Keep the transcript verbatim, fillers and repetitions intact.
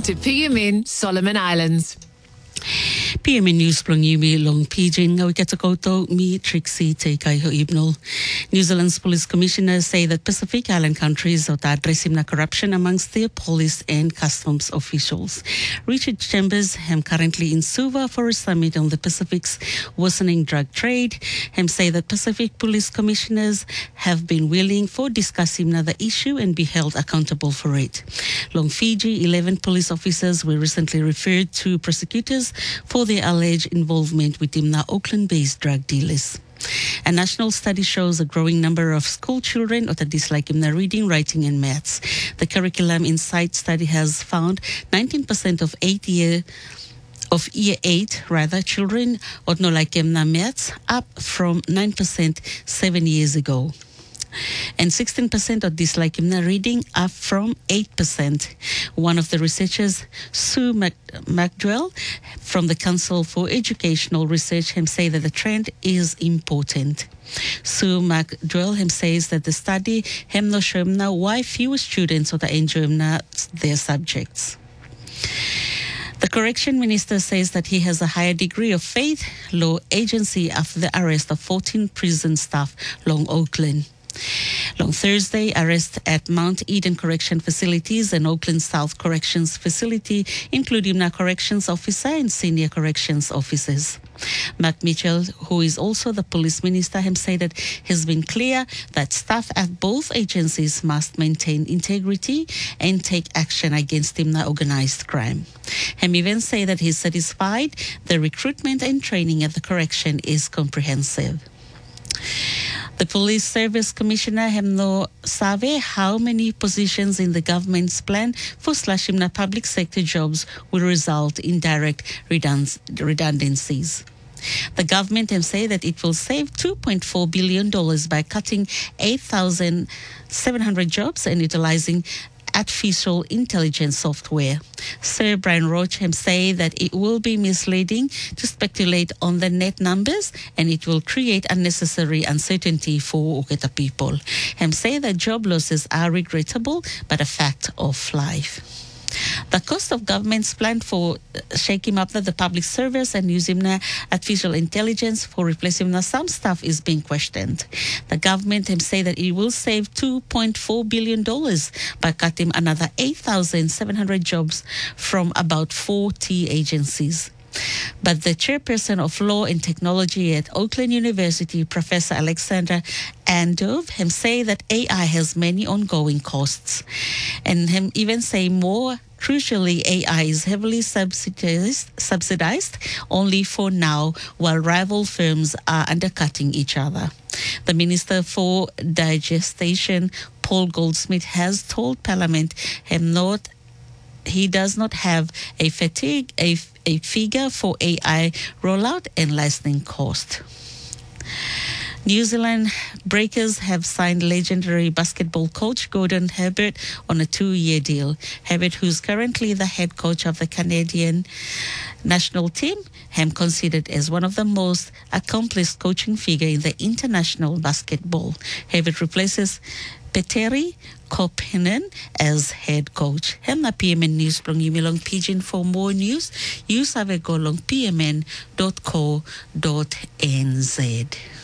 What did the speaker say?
to P M N Solomon Islands. P M N News plong yumi long pijing ngawi katakoto mi Trixie te kai ho ibnol. New Zealand's police commissioners say that Pacific Island countries are addressing the corruption amongst their police and customs officials. Richard Chambers am currently in Suva for a summit on the Pacific's worsening drug trade. Him say that Pacific police commissioners have been willing for discussing the issue and be held accountable for it. Long Fiji, eleven police officers were recently referred to prosecutors for their alleged involvement with the Auckland-based drug dealers. A national study shows a growing number of school children or dislike in their reading, writing and maths. The Curriculum Insight study has found nineteen percent of eight year of year eight rather children or no like maths, up from nine percent seven years ago. And sixteen percent of dislike in reading, up from eight percent. One of the researchers, Sue Mac- McDwell, from the Council for Educational Research, him say that the trend is important. Sue McDwell him says that the study him no show him now why fewer students or the enjoy their subjects. The Correction Minister says that he has a higher degree of faith law agency after the arrest of fourteen prison staff along Auckland. On Thursday, arrests at Mount Eden Correction Facilities and Auckland South Corrections Facility, including a corrections officer and senior corrections officers. Mark Mitchell, who is also the police minister, him said that has been clear that staff at both agencies must maintain integrity and take action against him organised crime. Him even say that he's satisfied the recruitment and training at the correction is comprehensive. The Police Service Commissioner Hemno Save how many positions in the government's plan for slashing the public sector jobs will result in direct redundancies. The government has said that it will save two point four billion dollars by cutting eight thousand seven hundred jobs and utilizing artificial intelligence software. Sir Brian Roach him say that it will be misleading to speculate on the net numbers and it will create unnecessary uncertainty for Oketa people. Him say that job losses are regrettable but a fact of life. The cost of government's plan for shaking up the public service and using artificial intelligence for replacing some staff is being questioned. The government has said that it will save two point four billion dollars by cutting another eight thousand seven hundred jobs from about forty agencies. But the chairperson of Law and Technology at Auckland University, Professor Alexander Andove, him say that A I has many ongoing costs. And him even say more crucially, A I is heavily subsidized, subsidized only for now, while rival firms are undercutting each other. The Minister for Digestation, Paul Goldsmith, has told Parliament him not he does not have a fatigue a, a figure for A I rollout and licensing cost. New Zealand Breakers have signed legendary basketball coach Gordon Herbert on a two-year deal. Herbert, who's currently the head coach of the Canadian national team, am considered as one of the most accomplished coaching figure in the international basketball. Herbert replaces Petteri Kopinen as head coach. Hemna P M N News plong yumilong pidgin. For more news, you save go long p m n dot co dot n z.